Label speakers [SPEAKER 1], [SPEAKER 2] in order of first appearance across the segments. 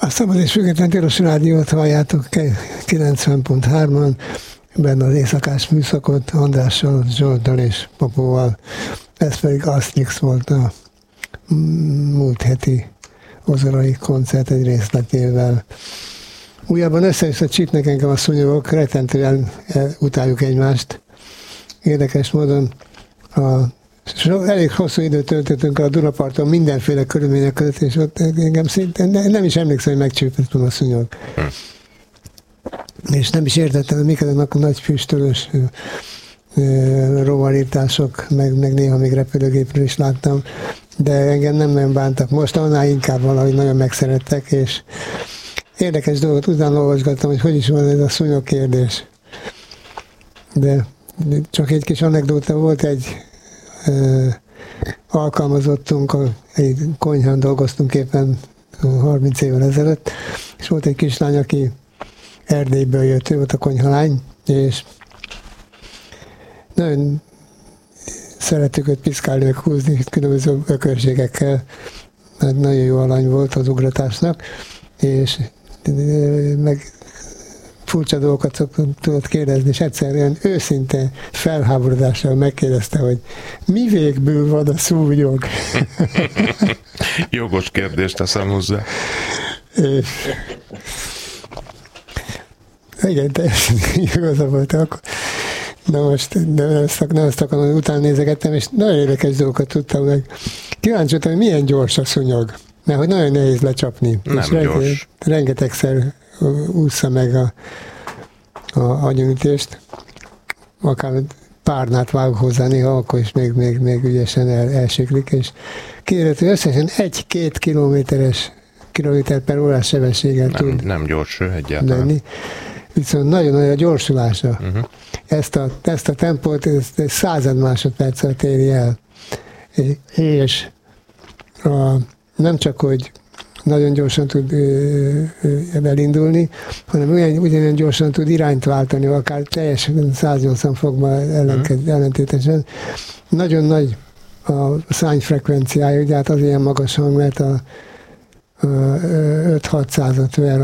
[SPEAKER 1] Szabad és független Tilos Rádiót halljátok 90.3-an, benne az éjszakás műszakot Andrással, Zsolttal és Popóval. Ez pedig Asterix volt a múlt heti ozorai koncert egy részletével. Újabban össze-vissza csípnek engem a szúnyogok, rettentően utáljuk egymást. Érdekes módon elég hosszú időt töltöttünk a Dunaparton mindenféle körülmények között, és ott engem szinte nem is emlékszem, hogy megcsípett volna a szúnyog. És nem is értettem, hogy mik azok a nagy füstölös rovarírtások, meg néha még repülőgépről is láttam, de engem nem nagyon bántak. Most annál inkább valahogy nagyon megszerettek, és érdekes dolgot utána olvasgattam, hogy is van ez a szúnyog kérdés. De csak egy kis anekdóta volt, egy alkalmazottunk, egy konyhán dolgoztunk éppen 30 évvel ezelőtt, és volt egy kislány, aki Erdélyből jött, ő volt a konyhalány, és nagyon szerettük őt piszkálni, meg húzni különböző ökörségekkel, mert nagyon jó alany volt az ugratásnak, és meg furcsa dolgokat tudott kérdezni, és egyszerűen őszinte felháborodással megkérdezte, hogy mi végből van a szúnyog?
[SPEAKER 2] Jogos kérdést teszem hozzá.
[SPEAKER 1] És igen, teljesen igaza volt akkor. Na most nem ezt akarom, hogy utána nézegettem, és nagyon érdekes dolgokat tudtam meg. Kíváncsi voltam, hogy milyen gyors a szúnyog, mert hogy nagyon nehéz lecsapni.
[SPEAKER 2] Nem és gyors.
[SPEAKER 1] Rengetegszer ússza meg a agyonütést, akár párnát vág hozzá néha, akkor is még ügyesen elsiklik, és kiderült, hogy összesen 1-2 kilométer per órás sebességgel tud.
[SPEAKER 2] Nem gyors egyáltalán. Lenni.
[SPEAKER 1] Viszont nagyon nagy a gyorsulása. Ezt a tempót 100 másodperccel éri el. És nem csak, hogy nagyon gyorsan tud elindulni, hanem ugyanilyen gyorsan tud irányt váltani, akár teljesen 180 fokban ellentétesen. Nagyon nagy a szányfrekvenciája, ugye hát az ilyen magas hang, mert a 5-600-at ver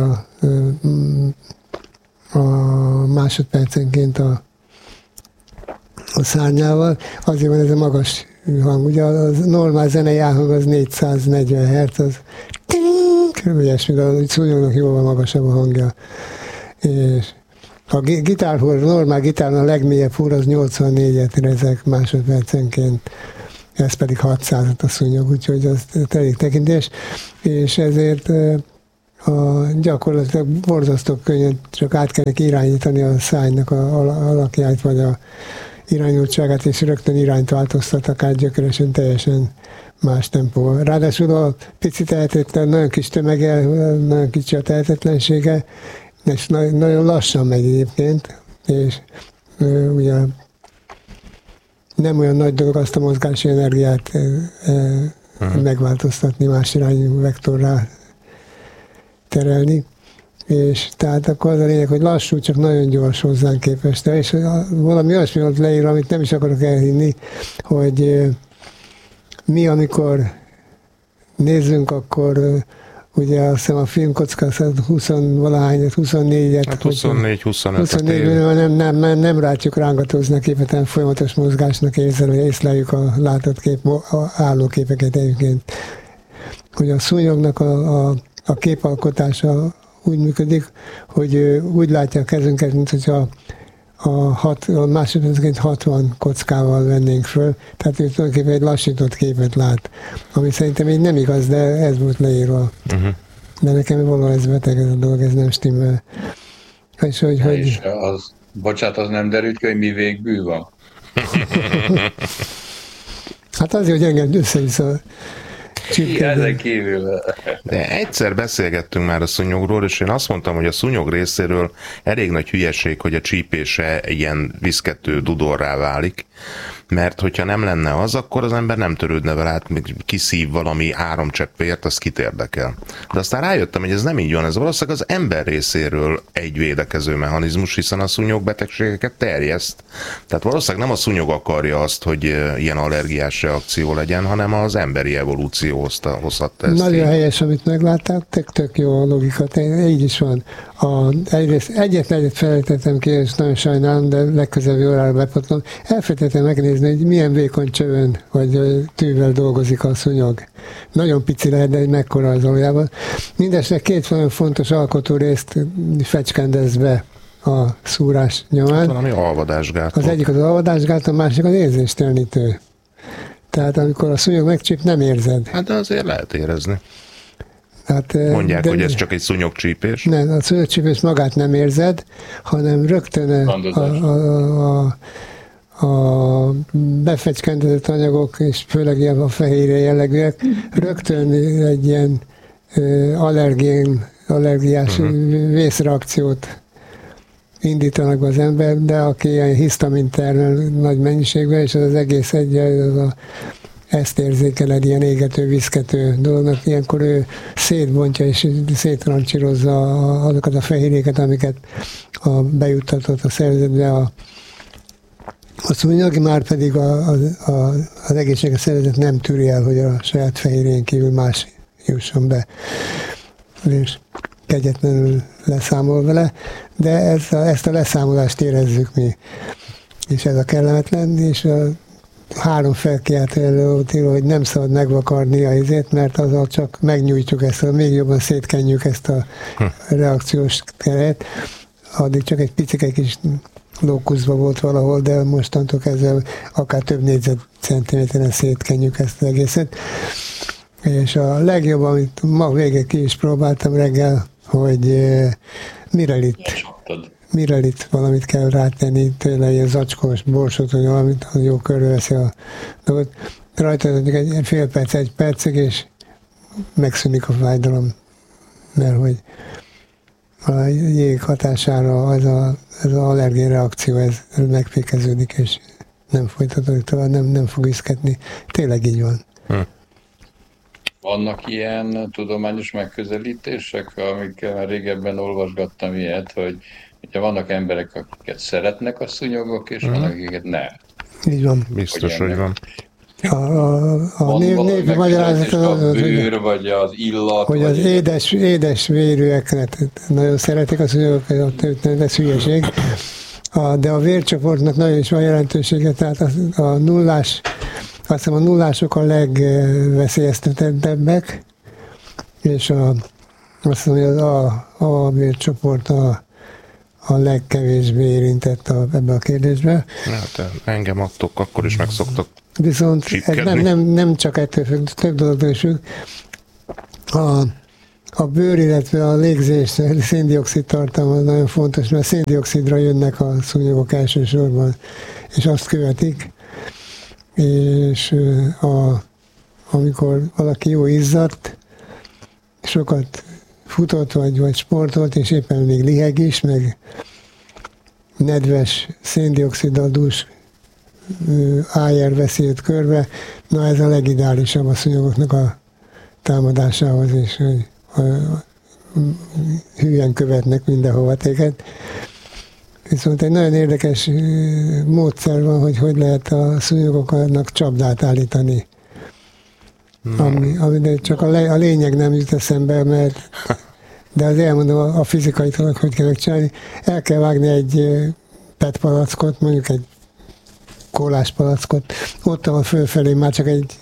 [SPEAKER 1] a másodpercenként a szárnyával, azért van ez a magas hang. Ugye a normál zenei állhang az 440 Hz, az körülbelül ilyesmi, de a szúnyognak jóval magasabb a hangja. És a gitárhúr, a normál gitárnak a legmélyebb húr az 84-et rezeg másodpercenként, ez pedig 600-at a szúnyog, úgyhogy az elég tekintés, és ezért gyakorlatilag borzasztó könnyen csak át kellene irányítani a szánynak a alakját, vagy a irányultságát, és rögtön irányt változtat, akár gyökeresen teljesen más tempóval. Ráadásul a pici tehetetlen, nagyon kis tömege, nagyon kicsi a tehetetlensége, és nagyon lassan megy egyébként, és ugye nem olyan nagy dolog azt a mozgási energiát megváltoztatni, más irányú vektorrá terelni, és tehát akkor az a lényeg, hogy lassú, csak nagyon gyors hozzánk képest. És valami olyasmi volt leírva, amit nem is akarok elhinni, hogy mi, amikor nézzünk, akkor ugye azt hiszem a filmkocka 20-valahányat, 24-et.
[SPEAKER 2] Hát 24-25-et
[SPEAKER 1] nem rátjuk rángatózni a képet, hanem folyamatos mozgásnak észleljük a látott kép, a állóképeket egyébként. Hogy a szúnyognak a képalkotása úgy működik, hogy úgy látja a kezünket, mint hogyha a másodpercenként 60 kockával vennénk föl, tehát ő tulajdonképpen egy lassított képet lát, ami szerintem így nem igaz, de ez volt leírva. De nekem valahol ez beteg ez a dolog, ez nem stimmel. És
[SPEAKER 3] és az, bocsánat, az nem derült ki, hogy mi végbű van?
[SPEAKER 1] Hát azért, hogy engem össze-vissza
[SPEAKER 3] ezen kívül.
[SPEAKER 2] De egyszer beszélgettünk már a szúnyogról, és én azt mondtam, hogy a szúnyog részéről elég nagy hülyeség, hogy a csípése ilyen viszkető dudorrá válik, mert hogyha nem lenne az, akkor az ember nem törődne vele, hát kiszív valami áramcseppért, az kit érdekel. De aztán rájöttem, hogy ez nem így van, ez valószínűleg az ember részéről egy védekező mechanizmus, hiszen a szúnyog betegségeket terjeszt. Tehát valószínűleg nem a szúnyog akarja azt, hogy ilyen allergiás reakció legyen, hanem az emberi evolúció hozhatta ezt.
[SPEAKER 1] Nagyon helyes, amit meglátták, tök jó a logika, így is van. Egyrészt egyet felejtettem ki, és nagyon sajnálom, de legközelebbi órára bepotlom. Elfelejtettem megnézni, hogy milyen vékony csövön vagy tűvel dolgozik a szúnyog. Nagyon pici lehet, de mekkora az valójában. Mindestre két nagyon fontos alkotórészt fecskendez be a szúrás nyomán.
[SPEAKER 2] Valami alvadásgátó.
[SPEAKER 1] Az egyik az alvadásgátó, a másik az érzéstelenítő. Tehát amikor a szúnyog megcsíp, nem érzed.
[SPEAKER 2] Hát de azért lehet érezni.
[SPEAKER 1] Hát,
[SPEAKER 2] mondják, hogy ez csak egy szúnyogcsípés.
[SPEAKER 1] Nem, a szúnyogcsípés magát nem érzed, hanem rögtön a befecskendezett anyagok, és főleg ilyen a fehérje jellegűek, rögtön egy ilyen allergiás vészreakciót indítanak az ember, de aki ilyen hisztamin termel nagy mennyiségben, és az egész ezt érzékeled, ilyen égető, viszkető dolognak, ilyenkor ő szétbontja és szétrancsírozza azokat a fehérjéket, amiket bejuttatott a szervezetbe a szúnyog, már pedig az egészséges szervezet nem tűri el, hogy a saját fehérjén kívül más jusson be. És kegyetlenül leszámol vele, de ezt a leszámolást érezzük mi. És ez a kellemetlen, és a 3 felkiáltó előtíról, hogy nem szabad megvakarni a izét, mert azzal csak megnyújtjuk még jobban szétkenjük ezt a reakciós teret. Addig csak egy picike kis lókuszba volt valahol, de mostantól ezzel akár több négyzetcentiméteren szétkenjük ezt az egészet. És a legjobb, amit ma végig ki is próbáltam reggel, hogy Mirelit valamit kell rátenni, tényleg ilyen zacskós borsot, vagy valamit, az jó körülveszi a dolgot. Rajta egy fél perc, 1 percig, és megszűnik a fájdalom, mert hogy a jég hatására ez az allergén reakció, ez megfékeződik, és nem folytatódik tovább, nem fog iszketni. Tényleg így van.
[SPEAKER 3] Vannak ilyen tudományos megközelítések, amikkel régebben olvasgattam ilyet, hogy ugye vannak emberek, akiket szeretnek a szúnyogok, és vannak, akiket nem.
[SPEAKER 1] Így van.
[SPEAKER 2] Biztos, hogy van.
[SPEAKER 1] A népi magyarázat
[SPEAKER 3] a bőr, vagy az illat.
[SPEAKER 1] Hogy az édes vérűeket nagyon szeretik a szúnyogokat, ez hülyeség. De a vércsoportnak nagyon is van jelentősége, tehát a nullás, azt hiszem a nullások a legveszélyeztetettebbek, és azt hiszem, hogy az A vércsoport a legkevésbé érintett ebbe a kérdésbe.
[SPEAKER 2] Hát engem adtok, akkor is meg szoktak
[SPEAKER 1] viszont ez nem csak ettől függ, több dologtól is függ. A bőr, illetve a légzés széndioxid tartalma nagyon fontos, mert széndioxidra jönnek a szúnyogok elsősorban, és azt követik. És amikor valaki jó izzadt, sokat futott vagy sportolt, és éppen még liheg is, meg nedves, széndioxiddal dús ájer veszi őt körbe, na ez a legideálisabb a szúnyogoknak a támadásához, és hülyen követnek mindenhova téged. Viszont egy nagyon érdekes módszer van, hogy lehet a szúnyogoknak csapdát állítani. Ami csak a lényeg nem jut eszembe, de az elmondom a fizikait, hogy kell megcsinálni. El kell vágni egy PET palackot, mondjuk egy kólás palackot, ott van fölfelé már csak egy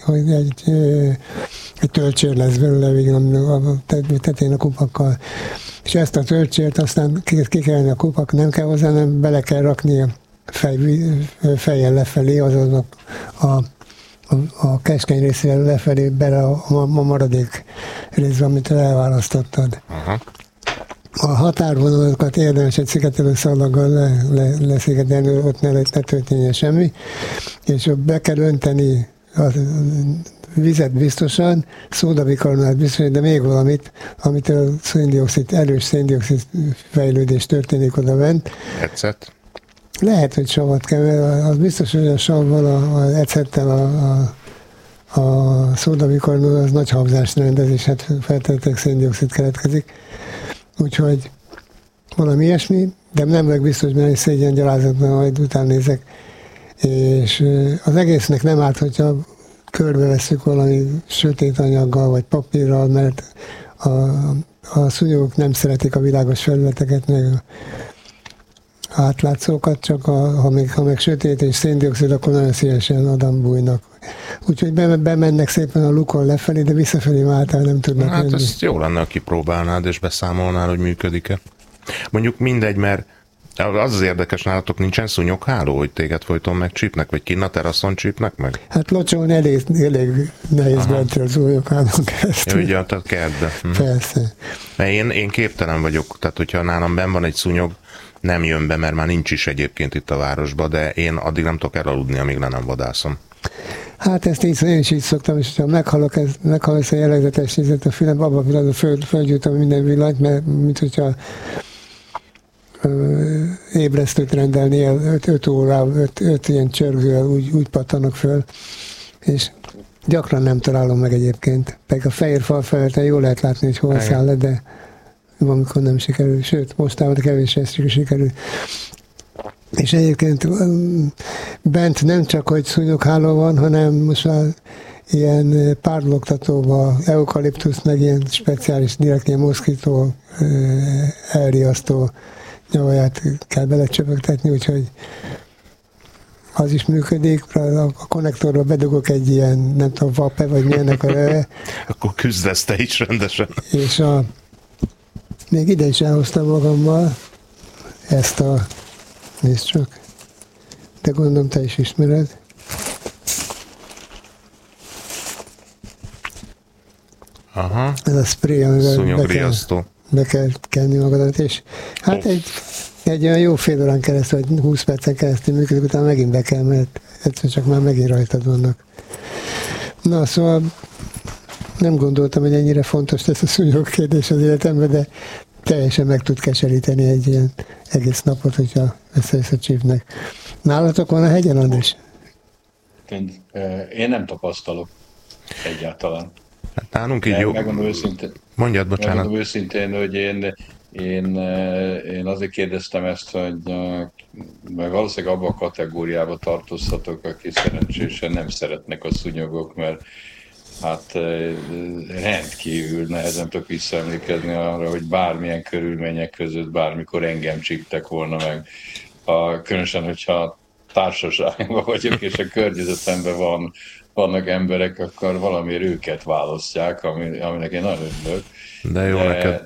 [SPEAKER 1] töltsér lesz belőle végül a tetején a kupakkal. És ezt a töltsért aztán ki kell venni a kupak, nem kell hozzá, hanem bele kell rakni a fejjel lefelé, azaz a keskeny részével lefelé bele a maradék részbe, amit elválasztottad. Aha. A határvonalakat érdemes egy szigetelő szalaggal leszigetelni, ott ne történjen semmi, és be kell önteni a vizet biztosan, szódabikarbonát biztosan, de még valamit, amitől erős széndioxid fejlődés történik oda bent.
[SPEAKER 2] Ecet.
[SPEAKER 1] Lehet, hogy savat kell, mert az biztos, hogy a savval, az ecettel a szódabikarnó az nagy habzást rendez, és hát feltétlenül széndioxid keletkezik. Úgyhogy valami ilyesmi, de nem meg biztos, mert egy szégyen gyalázatban majd után nézek. És az egésznek nem árt, hogyha körbevesszük valami sötét anyaggal, vagy papírral, mert a szúnyogok nem szeretik a világos felületeket, meg átlátszókat, csak ha meg sötét és széndioxid, akkor nagyon szívesen odan bújnak. Úgyhogy bemennek szépen a lukon lefelé, de visszafelé már általában nem tudnak
[SPEAKER 2] Hát
[SPEAKER 1] jönni.
[SPEAKER 2] ezt jó lenne, ha kipróbálnád és beszámolnál, hogy működik-e. Mondjuk mindegy, mert az érdekes, nálatok nincsen szúnyogháló, hogy téged folyton megcsípnek, vagy kinn a teraszon csípnek meg?
[SPEAKER 1] Hát locsolni elég nehéz bentről szúnyoghálón keresztül.
[SPEAKER 2] Jó, ugye, tehát kertbe.
[SPEAKER 1] Persze.
[SPEAKER 2] Mert én képtelen vagyok, tehát hogyha nálam benn van egy szúnyog, nem jön be, mert már nincs is egyébként itt a városban, de én addig nem tudok elaludni, amíg le nem vadászom.
[SPEAKER 1] Hát ezt én is így szoktam, és ha meghalok ezt a jellegzetes nézet a fülem, abban a pillanatban fölgyújtom minden villanyt, mert mint hogyha ébresztőt rendelni, 5 óra, 5 ilyen csörgővel úgy pattanok föl, és gyakran nem találom meg egyébként. Pedig a fehér fal felületen jól lehet látni, hogy hol száll le, de valamikor nem sikerül, sőt, mostában kevés ezt sikerül. És egyébként bent nem csak, hogy szúnyogháló van, hanem most már ilyen párlogtatóban eukaliptusz, meg ilyen speciális, direkt ilyen moszkító elriasztó nyavaját kell belecsöpögtetni, úgyhogy az is működik. A konnektorba bedugok egy ilyen, nem tudom, vape, vagy milyennek a neve.
[SPEAKER 2] Akkor küzdesz te is rendesen.
[SPEAKER 1] És még ide is elhoztam magammal ezt nézd csak, de gondolom te is ismered.
[SPEAKER 2] Aha.
[SPEAKER 1] Ez a spray, amivel
[SPEAKER 2] Szúnyogriasztó.
[SPEAKER 1] be kell kenni magadat, és hát egy olyan jó fél órán keresztül, vagy 20 percen keresztül működik, utána megint be kell, mert egyszer csak már megint rajtad vannak. Na, szóval nem gondoltam, hogy ennyire fontos lesz a szúnyog kérdés az életemben, de teljesen meg tud keseríteni egy ilyen egész napot, hogyha össze csípnek. Nálatok van a hegyen, Andris?
[SPEAKER 3] Én nem tapasztalok egyáltalán.
[SPEAKER 2] Hát nálunk így jó.
[SPEAKER 3] Megmondom őszintén,
[SPEAKER 2] Mondjad, bocsánat.
[SPEAKER 3] megmondom őszintén, hogy én azért kérdeztem ezt, hogy mert valószínűleg abban a kategóriába tartozhatok, aki szerencsésen nem szeretnek a szúnyogok, mert hát rendkívül nehezen tudok visszaemlékezni arra, hogy bármilyen körülmények között bármikor engem csíptek volna meg. Különösen, hogyha társaságban vagyok, és a környezetemben vannak emberek, akkor valamiért őket választják, aminek én nagyon örülök.
[SPEAKER 2] De jó neked.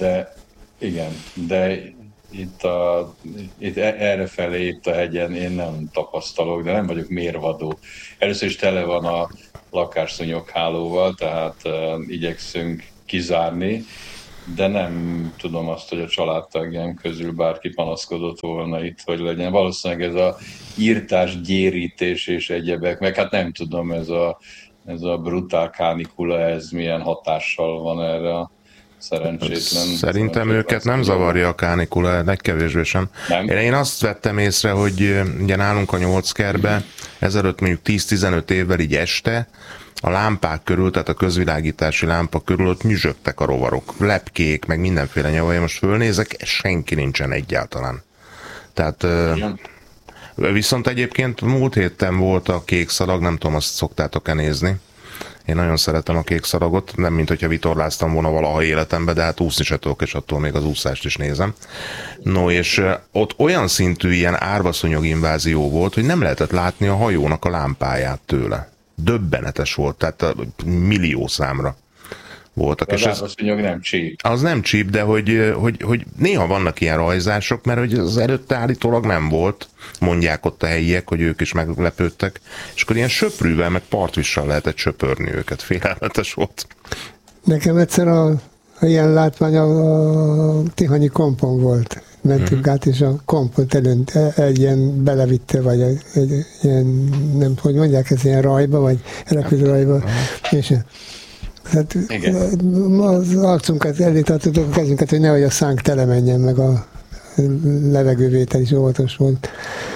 [SPEAKER 3] De itt errefelé, itt a hegyen én nem tapasztalok, de nem vagyok mérvadó. Először is tele van a lakásszúnyoghálóval, tehát igyekszünk kizárni, de nem tudom azt, hogy a családtagjaim közül bárki panaszkodott volna itt, hogy legyen. Valószínűleg ez a írtás, gyérítés és egyebek, meg hát nem tudom, ez a brutál kánikula, ez milyen hatással van erre a szerencsétlen.
[SPEAKER 2] Szerintem őket nem zavarja a kánikula, legkevésbé sem. Én azt vettem észre, hogy ugye nálunk a 8 kertbe ezelőtt mondjuk 10-15 évvel így este a lámpák körül, tehát a közvilágítási lámpa körül ott nyüzsögtek a rovarok, lepkék, meg mindenféle nyavaja. Most fölnézek, senki nincsen egyáltalán. Tehát viszont egyébként múlt héten volt a kék szalag, nem tudom, azt szoktátok-e nézni. Én nagyon szeretem a kék szalagot, nem mint hogyha vitorláztam volna valaha életemben, de hát úszni se tudok, és attól még az úszást is nézem. No, és ott olyan szintű ilyen árvaszúnyog invázió volt, hogy nem lehetett látni a hajónak a lámpáját tőle. Döbbenetes volt, tehát millió számra voltak.
[SPEAKER 3] Az árvaszúnyog nem csíp.
[SPEAKER 2] Az nem csíp, de hogy néha vannak ilyen rajzások, mert hogy az előtte állítólag nem volt, mondják ott a helyiek, hogy ők is meglepődtek, és akkor ilyen söprűvel, meg partvissal lehetett söpörni őket, félelmetes volt.
[SPEAKER 1] Nekem egyszer a ilyen látvány a Tihanyi kompon volt. Mentünk át, és a kompot egy ilyen belevitte, vagy egy ilyen, nem hogy mondják, ez ilyen rajba, vagy repülőrajba, és hát az arcunkat elé tartottuk a kezünket, hogy nehogy a szánk tele menjen, meg a levegővétel is óvatos volt.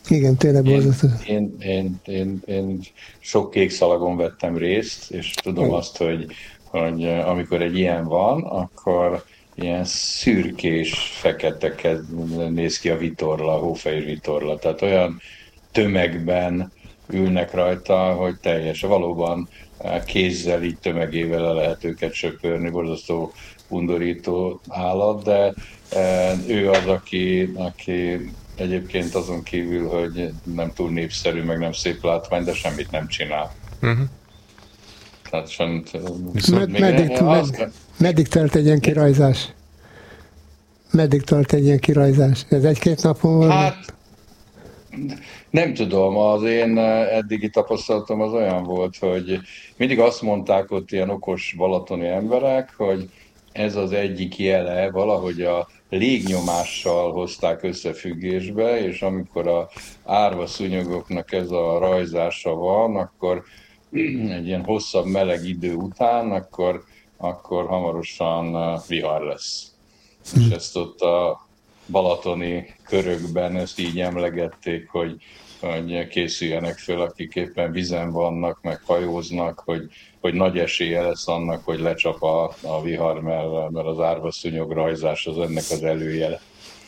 [SPEAKER 1] Igen, tényleg borzasztó.
[SPEAKER 3] Én sok kék szalagon vettem részt, és tudom azt, hogy amikor egy ilyen van, akkor ilyen szürkés, fekete néz ki a vitorla, a hófehér vitorla. Tehát olyan tömegben ülnek rajta, hogy teljes. Valóban kézzel, így tömegével le lehet őket söpörni, borzasztó undorító állat, de ő az, aki egyébként azon kívül, hogy nem túl népszerű, meg nem szép látvány, de semmit nem csinál. Uh-huh. Tehát
[SPEAKER 1] meddig tart egy ilyen kirajzás? Meddig tart egy ilyen kirajzás? Ez 1-2 napon van?
[SPEAKER 3] Hát, nem tudom, az én eddigi tapasztalatom az olyan volt, hogy mindig azt mondták ott ilyen okos balatoni emberek, hogy ez az egyik jele, valahogy a légnyomással hozták összefüggésbe, és amikor a árva szúnyogoknak ez a rajzása van, akkor egy ilyen hosszabb meleg idő után, akkor hamarosan vihar lesz. És ezt ott a balatoni körökben ezt így emlegették, hogy készüljenek föl, akik éppen vízen vannak, meg hajóznak, hogy nagy esélye lesz annak, hogy lecsap a vihar, mert az árvaszúnyog rajzás az ennek az előjele.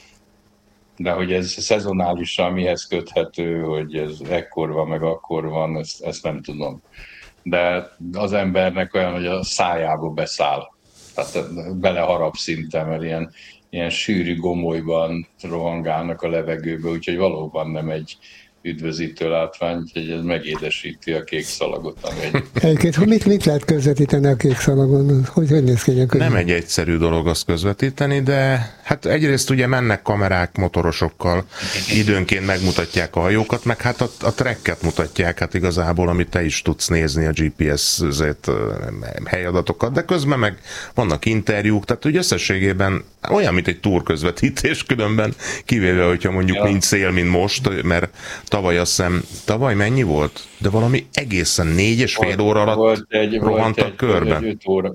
[SPEAKER 3] De hogy ez szezonálisan mihez köthető, hogy ez ekkor van, meg akkor van, ezt nem tudom. De az embernek olyan, hogy a szájába beszáll. Tehát beleharap szinte, mert ilyen sűrű gomolyban rohangálnak a levegőbe, úgyhogy valóban nem egy üdvözítő látvány, úgyhogy ez megédesíti a kék szalagot.
[SPEAKER 1] Egyébként mit lehet közvetíteni a kék szalagon? Hogy néz ki?
[SPEAKER 2] Nem egy egyszerű dolog azt közvetíteni, de hát egyrészt ugye mennek kamerák motorosokkal, időnként megmutatják a hajókat, meg hát a tracket mutatják, hát igazából, amit te is tudsz nézni, a GPS helyadatokat, de közben meg vannak interjúk, tehát ugye összességében olyan, mint egy túr közvetítés, különben kivéve, hogyha mondjuk nincs szél, mint most, mert tavaly mennyi volt? De valami egészen 4,5 óra alatt rohantak körben.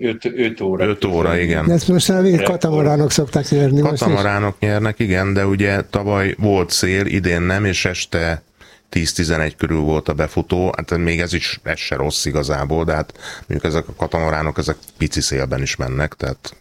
[SPEAKER 2] 5 óra, igen.
[SPEAKER 1] De ezt most a katamaránok szokták nyerni.
[SPEAKER 2] Katamaránok nyernek, igen, de ugye tavaly volt szél, idén nem, és este 10-11 körül volt a befutó, hát még ez se rossz igazából, de hát mondjuk ezek a katamaránok, ezek pici szélben is mennek, tehát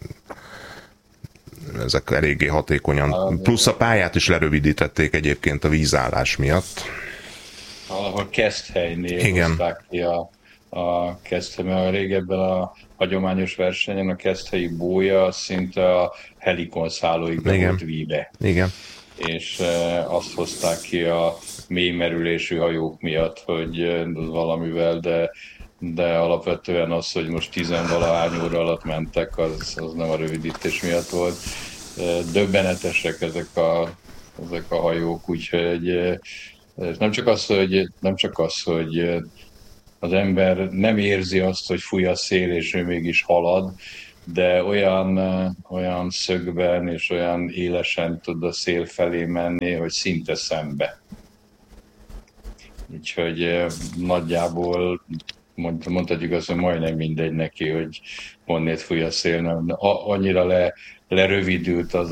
[SPEAKER 2] ezek eléggé hatékonyan. Plusz a pályát is lerövidítették egyébként a vízállás miatt.
[SPEAKER 3] Valahol Keszthelynél hozták ki a Keszthely, mert régebben a hagyományos versenyen a keszthelyi bója szinte a Helikon szállóig volt víve.
[SPEAKER 2] Igen.
[SPEAKER 3] És azt hozták ki a mélymerülésű hajók miatt, hogy valamivel, de alapvetően az, hogy most 10-valahány óra alatt mentek, az nem a rövidítés miatt volt. Döbbenetesek ezek a hajók, úgyhogy nem csak az, hogy az ember nem érzi azt, hogy fúj a szél, és ő mégis halad, de olyan szögben és olyan élesen tud a szél felé menni, hogy szinte szembe. Úgyhogy nagyjából mondhatjuk azt, hogy majdnem mindegy neki, hogy honnét fúj a szél. Annyira lerövidült az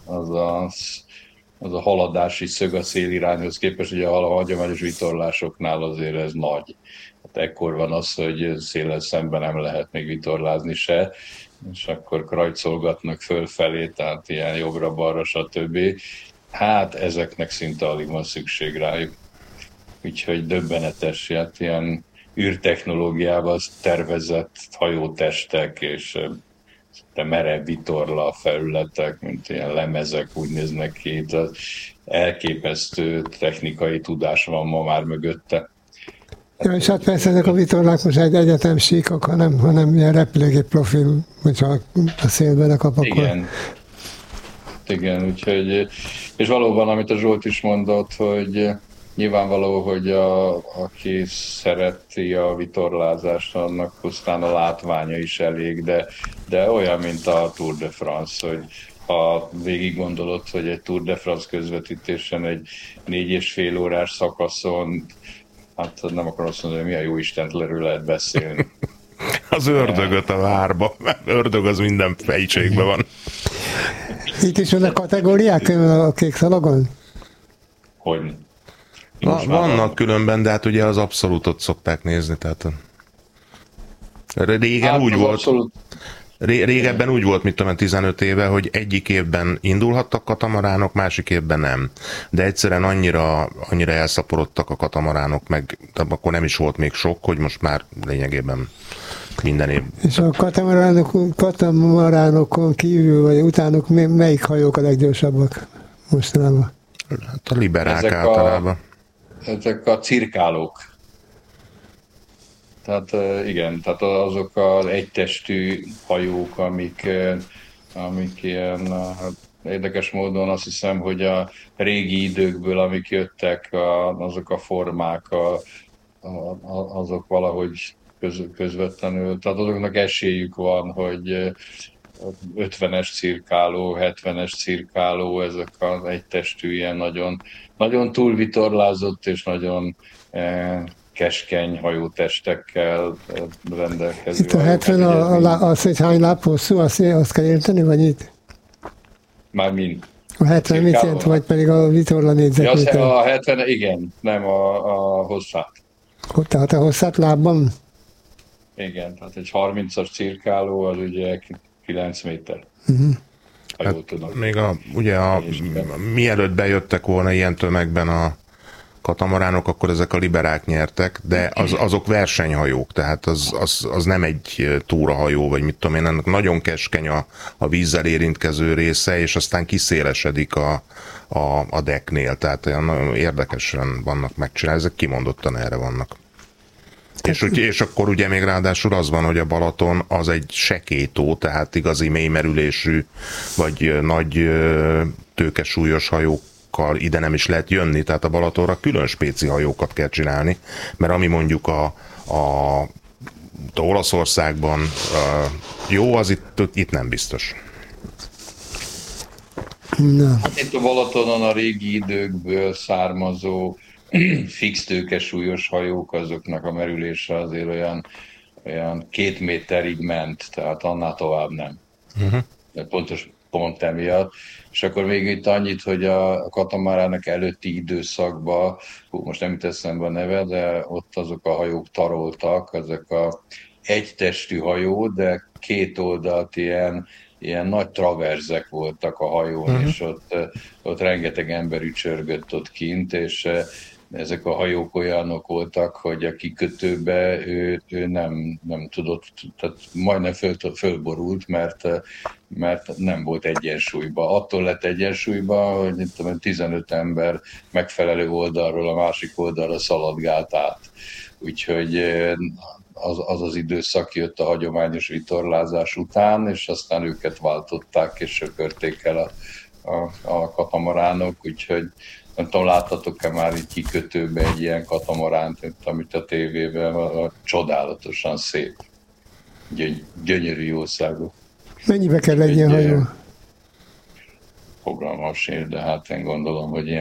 [SPEAKER 3] a haladási szög a szélirányhoz képest, hogy a hagyományos vitorlásoknál azért ez nagy. Hát ekkor van az, hogy széllel szemben nem lehet még vitorlázni se, és akkor krajcolgatnak fölfelé, tehát ilyen jobbra-balra, stb. Hát ezeknek szinte alig van szükség rájuk. Úgyhogy döbbenetes, hát ilyen űrtechnológiával tervezett hajótestek, és merev vitorla felületek, mint ilyen lemezek úgy néznek ki. Elképesztő technikai tudás van ma már mögötte.
[SPEAKER 1] Ja, és hát persze ezek a vitorlák most egy egyetem síkok, hanem ilyen repülőgép profil, hogyha a szélbe kap, akkor...
[SPEAKER 3] Igen, úgyhogy, és valóban, amit a Zsolt is mondott, hogy nyilvánvaló, hogy aki szereti a vitorlázást, annak pusztán a látványa is elég, de olyan, mint a Tour de France, hogy ha végig gondolod, hogy egy Tour de France közvetítésen egy 4,5 órás szakaszon, hát nem akarom azt mondani, hogy mi a jó Istent lerről lehet beszélni.
[SPEAKER 2] Az ördögöt a várba, mert ördög az minden fejtségben van.
[SPEAKER 1] Itt is vannak kategóriák a kék szalagon?
[SPEAKER 3] Hogy?
[SPEAKER 2] Vannak különben, de hát ugye az abszolútot szokták nézni, tehát régen
[SPEAKER 3] hát
[SPEAKER 2] úgy volt.
[SPEAKER 3] Abszolút.
[SPEAKER 2] Régebben úgy volt, mit tudom, 15 éve, hogy egyik évben indulhattak katamaránok, másik évben nem. De egyszerűen annyira elszaporodtak a katamaránok, meg akkor nem is volt még sok, hogy most már lényegében minden év.
[SPEAKER 1] És a katamaránokon kívül, vagy utánuk melyik hajók a leggyorsabbak mostanában?
[SPEAKER 2] Hát a liberák általában.
[SPEAKER 3] Ezek a cirkálók. Tehát igen, tehát azok az egytestű hajók, amik ilyen érdekes módon azt hiszem, hogy a régi időkből, amik jöttek, azok a formák, azok valahogy közvetlenül, tehát azoknak esélyük van, hogy 50-es cirkáló, 70-es cirkáló, ezek az egytestű ilyen nagyon, nagyon túlvitorlázott és nagyon keskeny hajótestekkel rendelkező.
[SPEAKER 1] Itt a 70 az, hogy hány láb hosszú, azt kell érteni, vagy itt?
[SPEAKER 3] Már mind.
[SPEAKER 1] A 70 mit jelent, vagy pedig a vitorla négyzetméter?
[SPEAKER 3] Ja, a 70, igen, nem a hosszát.
[SPEAKER 1] Tehát a hosszát lábban?
[SPEAKER 3] Igen, tehát egy 30-as cirkáló az ugye 9 méter.
[SPEAKER 2] Hát még mielőtt bejöttek volna ilyen tömegben a katamaránok, akkor ezek a liberák nyertek, de azok versenyhajók, tehát az nem egy túrahajó, vagy mit tudom én, ennek nagyon keskeny a vízzel érintkező része, és aztán kiszélesedik a decknél, tehát olyan nagyon érdekesen vannak megcsinálni, ezek kimondottan erre vannak. És akkor ugye még ráadásul az van, hogy a Balaton az egy sekély-tó, tehát igazi mélymerülésű, vagy nagy tőkesúlyos hajókkal ide nem is lehet jönni, tehát a Balatonra külön spéci hajókat kell csinálni, mert ami mondjuk a Olaszországban jó, az itt nem biztos.
[SPEAKER 3] Hát itt a Balatonon a régi időkből származó fix tőkesúlyos hajók, azoknak a merülése azért olyan 2 méterig ment, tehát annál tovább nem. De pont emiatt. És akkor még itt annyit, hogy a katamarának előtti időszakban, most nem jut eszembe a neve, de ott azok a hajók taroltak, ezek a egytestű hajó, de két oldalt ilyen nagy traverzek voltak a hajón, és ott rengeteg ember ücsörgött ott kint, és ezek a hajók olyanok voltak, hogy a kikötőbe ő nem tudott, tehát majdnem fölborult, mert nem volt egyensúlyban. Attól lett egyensúlyban, hogy 15 ember megfelelő oldalról a másik oldalra szaladgált át. Úgyhogy az időszak jött a hagyományos vitorlázás után, és aztán őket váltották, és söpörték el a katamaránok, úgyhogy nem tudom, láttatok-e már így kikötőbe egy ilyen katamaránt, amit a tévében csodálatosan szép. Gyönyörű jószágú.
[SPEAKER 1] Mennyibe kell egy ilyen hajó?
[SPEAKER 3] Fogalmam sincs, de hát én gondolom, hogy ilyen